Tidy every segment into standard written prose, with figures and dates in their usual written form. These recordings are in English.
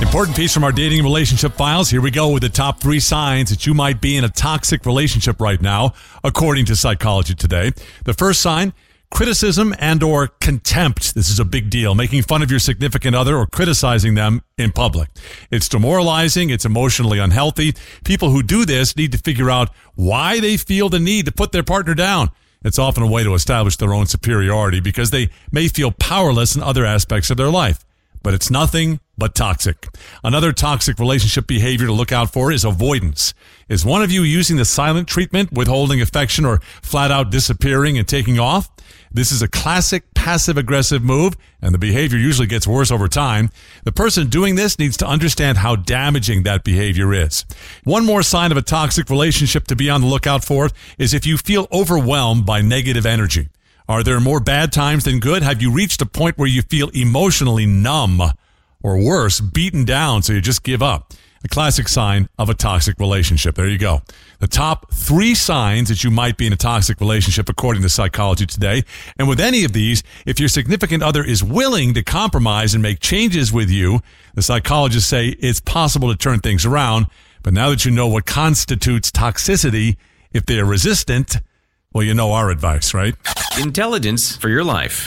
Important piece from our dating and relationship files. Here we go with the top 3 signs that you might be in a toxic relationship right now, according to Psychology Today. The first sign, criticism and or contempt. This is a big deal. Making fun of your significant other or criticizing them in public. It's demoralizing. It's emotionally unhealthy. People who do this need to figure out why they feel the need to put their partner down. It's often a way to establish their own superiority because they may feel powerless in other aspects of their life. But it's nothing but toxic. Another toxic relationship behavior to look out for is avoidance. Is one of you using the silent treatment, withholding affection, or flat out disappearing and taking off? This is a classic passive-aggressive move, and the behavior usually gets worse over time. The person doing this needs to understand how damaging that behavior is. One more sign of a toxic relationship to be on the lookout for is if you feel overwhelmed by negative energy. Are there more bad times than good? Have you reached a point where you feel emotionally numb or worse, beaten down so you just give up? A classic sign of a toxic relationship. There you go. The top 3 signs that you might be in a toxic relationship according to Psychology Today. And with any of these, if your significant other is willing to compromise and make changes with you, the psychologists say it's possible to turn things around. But now that you know what constitutes toxicity, if they are resistant, well, you know our advice, right? Intelligence for your life.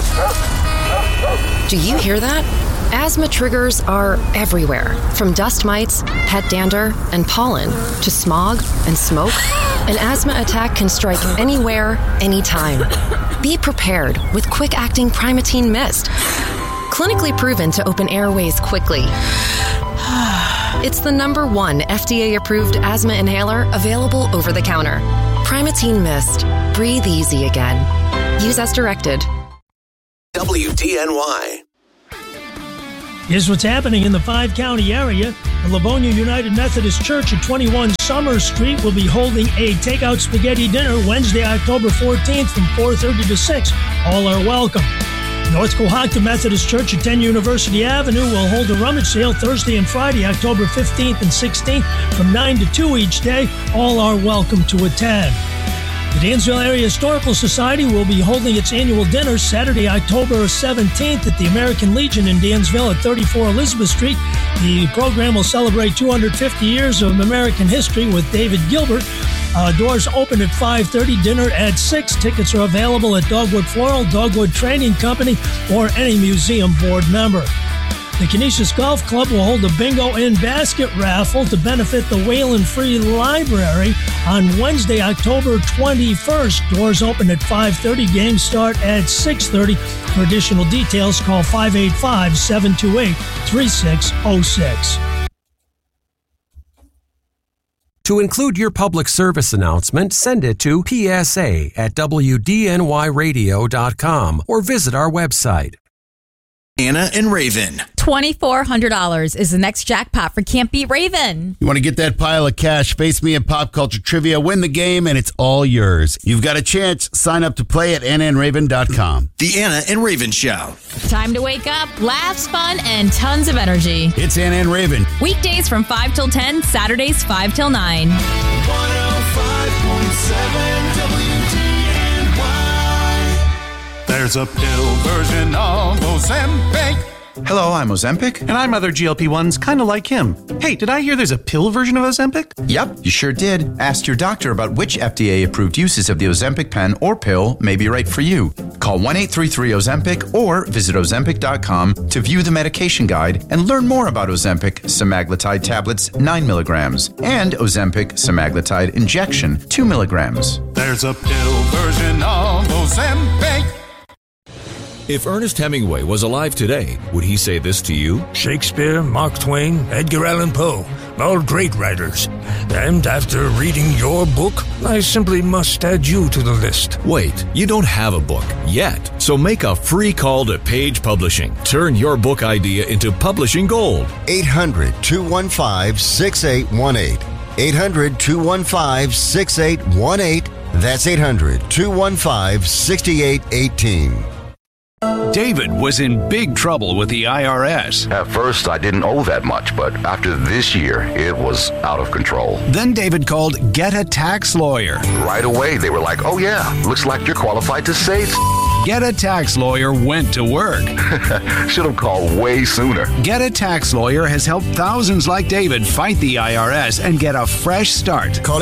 Do you hear that? Asthma triggers are everywhere, from dust mites, pet dander, and pollen, to smog and smoke. An asthma attack can strike anywhere, anytime. Be prepared with quick-acting Primatene Mist. Clinically proven to open airways quickly. It's the #1 FDA-approved asthma inhaler available over the counter. Primatene Mist. Breathe easy again. Use as directed. WDNY. Here's what's happening in the 5-county area. The Livonia United Methodist Church at 21 Summer Street will be holding a takeout spaghetti dinner Wednesday, October 14th from 4:30 to 6. All are welcome. North Cohocton Methodist Church at 10 University Avenue will hold a rummage sale Thursday and Friday, October 15th and 16th from 9 to 2 each day. All are welcome to attend. The Dansville Area Historical Society will be holding its annual dinner Saturday, October 17th at the American Legion in Dansville at 34 Elizabeth Street. The program will celebrate 250 years of American history with David Gilbert. Doors open at 5:30, dinner at 6. Tickets are available at Dogwood Floral, Dogwood Training Company, or any museum board member. The Canisius Golf Club will hold a bingo and basket raffle to benefit the Wayland Free Library on Wednesday, October 21st. Doors open at 5:30, games start at 6:30. For additional details, call 585-728-3606. To include your public service announcement, send it to psa@wdnyradio.com or visit our website. Anna and Raven. $2,400 is the next jackpot for Can't Beat Raven. You want to get that pile of cash? Face me in pop culture trivia, win the game, and it's all yours. You've got a chance. Sign up to play at AnnaandRaven.com. The Anna and Raven Show. Time to wake up, laughs, fun, and tons of energy. It's Anna and Raven. Weekdays from 5 till 10, Saturdays 5 till 9. 105.7 WDNY. There's a pill version of Ozempic. Hello, I'm Ozempic. And I'm other GLP-1s kind of like him. Hey, did I hear there's a pill version of Ozempic? Yep, you sure did. Ask your doctor about which FDA-approved uses of the Ozempic pen or pill may be right for you. Call 1-833-OZEMPIC or visit Ozempic.com to view the medication guide and learn more about Ozempic semaglutide tablets 9 milligrams and Ozempic semaglutide injection 2 milligrams. There's a pill version of Ozempic. If Ernest Hemingway was alive today, would he say this to you? Shakespeare, Mark Twain, Edgar Allan Poe, all great writers. And after reading your book, I simply must add you to the list. Wait, you don't have a book yet. So make a free call to Page Publishing. Turn your book idea into publishing gold. 800-215-6818. 800-215-6818. That's 800-215-6818. David was in big trouble with the IRS. At first, I didn't owe that much, but after this year, it was out of control. Then David called Get a Tax Lawyer. Right away, they were like, oh yeah, looks like you're qualified to save. Get a Tax Lawyer went to work. Should have called way sooner. Get a Tax Lawyer has helped thousands like David fight the IRS and get a fresh start. Call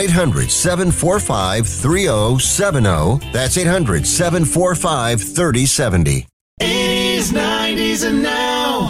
800-745-3070. That's 800-745-3070. 80s, 90s, and now,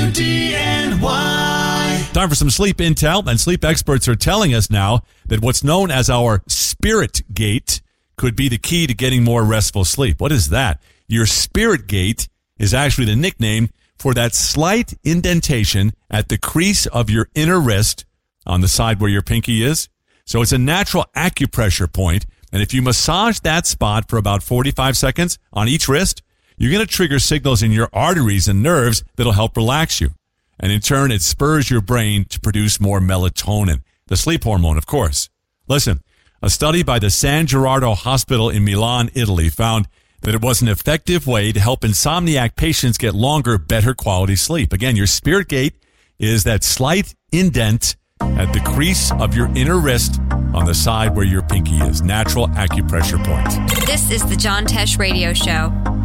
WDNY. Time for some sleep intel, and sleep experts are telling us now that what's known as our spirit gate could be the key to getting more restful sleep. What is that? Your spirit gate is actually the nickname for that slight indentation at the crease of your inner wrist on the side where your pinky is. So it's a natural acupressure point, and if you massage that spot for about 45 seconds on each wrist, you're going to trigger signals in your arteries and nerves that'll help relax you. And in turn, it spurs your brain to produce more melatonin, the sleep hormone, of course. Listen, a study by the San Gerardo Hospital in Milan, Italy, found that it was an effective way to help insomniac patients get longer, better quality sleep. Again, your spirit gate is that slight indent at the crease of your inner wrist on the side where your pinky is. Natural acupressure point. This is the John Tesh Radio Show.